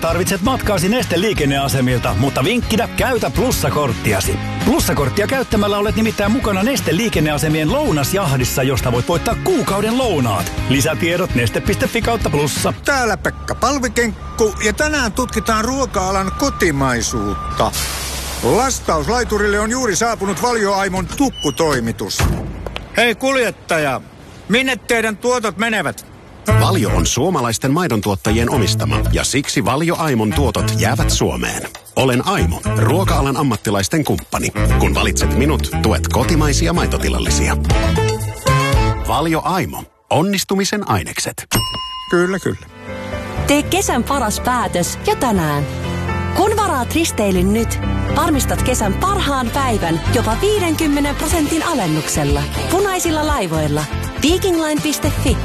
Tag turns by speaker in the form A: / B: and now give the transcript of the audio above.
A: tarvitset matkaasi Neste liikenneasemilta, mutta vinkkinä käytä Plussa-korttiasi. Plussa-korttia käyttämällä olet nimittäin mukana Neste liikenneasemien lounasjahdissa, josta voit voittaa kuukauden lounaat. Lisätiedot neste.fi/plussa.
B: Täällä Pekka Palvikenkku ja tänään tutkitaan ruoka-alan kotimaisuutta. Lastauslaiturille on juuri saapunut Valio-Aimon tukkutoimitus. Hei kuljettaja, minne teidän tuotot menevät?
C: Valio on suomalaisten maidontuottajien omistama ja siksi Valio-Aimon tuotot jäävät Suomeen. Olen Aimo, ruoka-alan ammattilaisten kumppani. Kun valitset minut, tuet kotimaisia maitotilallisia. Valio-Aimo. Onnistumisen ainekset.
B: Kyllä, kyllä.
D: Tee kesän paras päätös jo tänään. Kun varaat risteilyn nyt, varmistat kesän parhaan päivän jopa 50% alennuksella. Punaisilla laivoilla. Vikingline.fi